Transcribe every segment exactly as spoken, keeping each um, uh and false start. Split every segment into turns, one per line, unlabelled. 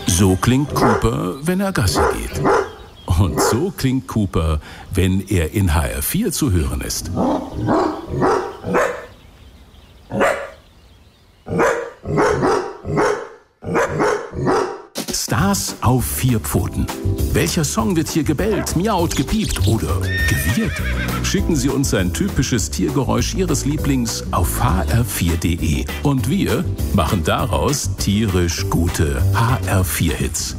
So klingt Cooper, wenn er Gassi geht. Und so klingt Cooper, wenn er in H R vier zu hören ist. Stars auf vier Pfoten. Welcher Song wird hier gebellt, miaut, gepiept oder gewirrt? Schicken Sie uns ein typisches Tiergeräusch Ihres Lieblings auf h r vier punkt d e. Und wir machen daraus tierisch gute H R vier Hits.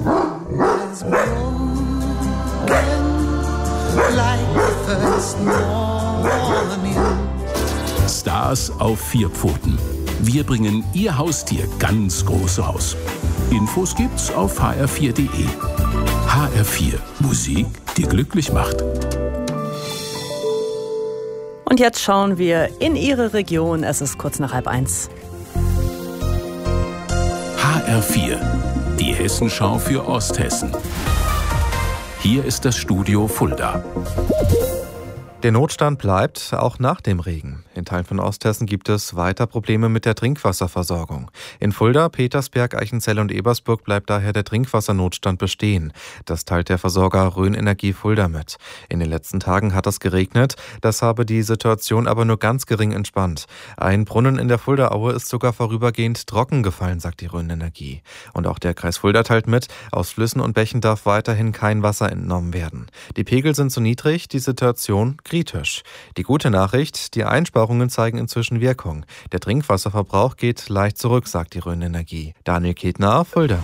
Stars auf vier Pfoten. Wir bringen Ihr Haustier ganz groß raus. Infos gibt's auf h r vier punkt d e. H R vier. Musik, die glücklich macht.
Und jetzt schauen wir in Ihre Region. Es ist kurz nach halb eins.
H R vier. Die Hessenschau für Osthessen. Hier ist das Studio Fulda.
Der Notstand bleibt auch nach dem Regen. In Teilen von Osthessen gibt es weiter Probleme mit der Trinkwasserversorgung. In Fulda, Petersberg, Eichenzell und Ebersburg bleibt daher der Trinkwassernotstand bestehen. Das teilt der Versorger Rhön Energie Fulda mit. In den letzten Tagen hat es geregnet, das habe die Situation aber nur ganz gering entspannt. Ein Brunnen in der Fuldaaue ist sogar vorübergehend trocken gefallen, sagt die Rhön Energie. Und auch der Kreis Fulda teilt mit, aus Flüssen und Bächen darf weiterhin kein Wasser entnommen werden. Die Pegel sind so niedrig, die Situation kritisch. Die gute Nachricht, die Einsparungen zeigen inzwischen Wirkung. Der Trinkwasserverbrauch geht leicht zurück, sagt die Rhön Energie. Daniel Ketner, Fulda.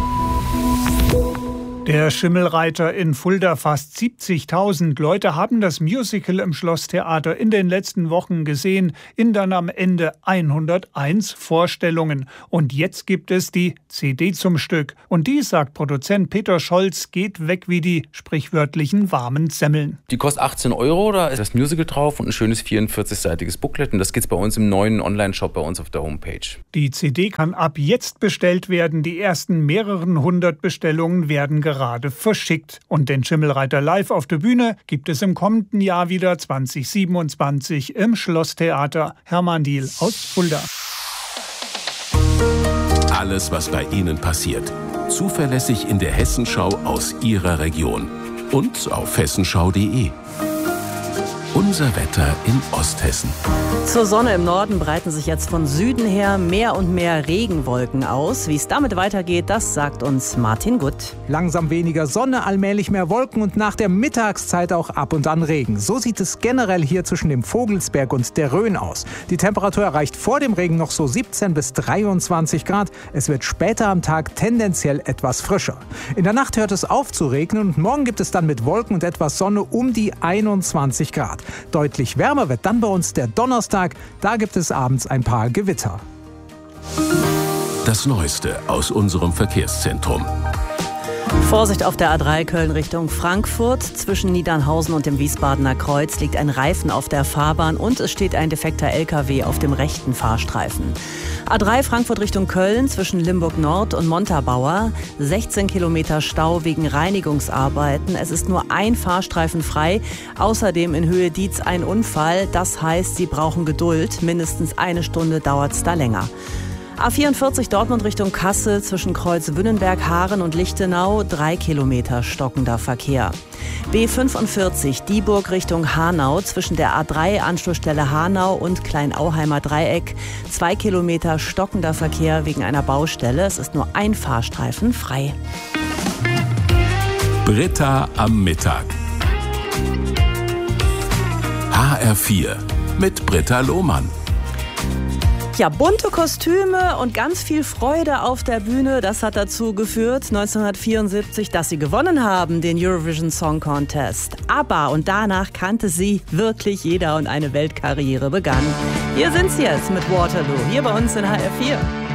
Der Schimmelreiter in Fulda, fast siebzigtausend Leute haben das Musical im Schlosstheater in den letzten Wochen gesehen, in dann am Ende hunderteins Vorstellungen. Und jetzt gibt es die C D zum Stück. Und die, sagt Produzent Peter Scholz, geht weg wie die sprichwörtlichen warmen Semmeln.
Die kostet achtzehn Euro, da ist das Musical drauf und ein schönes vierundvierzig-seitiges Booklet. Und das gibt's bei uns im neuen Online-Shop bei uns auf der Homepage.
Die C D kann ab jetzt bestellt werden. Die ersten mehreren hundert Bestellungen werden gerade gerade verschickt. Und den Schimmelreiter live auf der Bühne gibt es im kommenden Jahr wieder zwanzig siebenundzwanzig im Schlosstheater. Hermann Diehl aus Fulda.
Alles, was bei Ihnen passiert. Zuverlässig in der Hessenschau aus Ihrer Region. Und auf hessenschau punkt d e. Unser Wetter in Osthessen.
Zur Sonne im Norden breiten sich jetzt von Süden her mehr und mehr Regenwolken aus. Wie es damit weitergeht, das sagt uns Martin Gutt.
Langsam weniger Sonne, allmählich mehr Wolken und nach der Mittagszeit auch ab und an Regen. So sieht es generell hier zwischen dem Vogelsberg und der Rhön aus. Die Temperatur erreicht vor dem Regen noch so siebzehn bis dreiundzwanzig Grad. Es wird später am Tag tendenziell etwas frischer. In der Nacht hört es auf zu regnen und morgen gibt es dann mit Wolken und etwas Sonne um die einundzwanzig Grad. Deutlich wärmer wird dann bei uns der Donnerstag. Da gibt es abends ein paar Gewitter.
Das Neueste aus unserem Verkehrszentrum.
Vorsicht auf der A drei Köln Richtung Frankfurt. Zwischen Niedernhausen und dem Wiesbadener Kreuz liegt ein Reifen auf der Fahrbahn und es steht ein defekter L K W auf dem rechten Fahrstreifen. A drei Frankfurt Richtung Köln zwischen Limburg Nord und Montabaur. sechzehn Kilometer Stau wegen Reinigungsarbeiten. Es ist nur ein Fahrstreifen frei. Außerdem in Höhe Dietz ein Unfall. Das heißt, Sie brauchen Geduld. Mindestens eine Stunde dauert es da länger. A vierundvierzig Dortmund Richtung Kassel zwischen Kreuz Wünnenberg, Haaren und Lichtenau, drei Kilometer stockender Verkehr. B fünfundvierzig Dieburg Richtung Hanau zwischen der A drei Anschlussstelle Hanau und Kleinauheimer Dreieck, zwei Kilometer stockender Verkehr wegen einer Baustelle. Es ist nur ein Fahrstreifen frei.
Britta am Mittag. H R vier mit Britta Lohmann.
Ja, bunte Kostüme und ganz viel Freude auf der Bühne, das hat dazu geführt, neunzehnhundertvierundsiebzig, dass sie gewonnen haben, den Eurovision Song Contest. ABBA, und danach kannte sie wirklich jeder und eine Weltkarriere begann. Hier sind sie jetzt mit Waterloo, hier bei uns in H R vier.